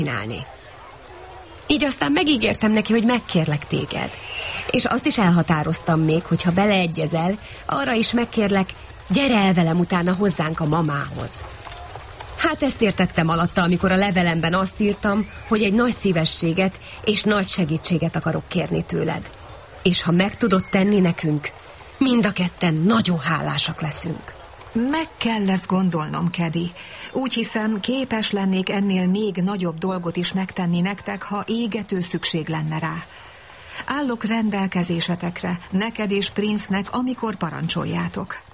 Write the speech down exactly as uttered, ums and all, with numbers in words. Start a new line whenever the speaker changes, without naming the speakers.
csinálni. Így aztán megígértem neki, hogy megkérlek téged. És azt is elhatároztam még, hogy ha beleegyezel, arra is megkérlek, gyere el velem utána hozzánk a mamához. Hát ezt értettem alatta, amikor a levelemben azt írtam, hogy egy nagy szívességet és nagy segítséget akarok kérni tőled. És ha meg tudod tenni nekünk, mind a ketten nagyon hálásak leszünk.
Meg kell ezt gondolnom, Kedi. Úgy hiszem, képes lennék ennél még nagyobb dolgot is megtenni nektek, ha égető szükség lenne rá. Állok rendelkezésetekre, neked és Prince-nek, amikor parancsoljátok.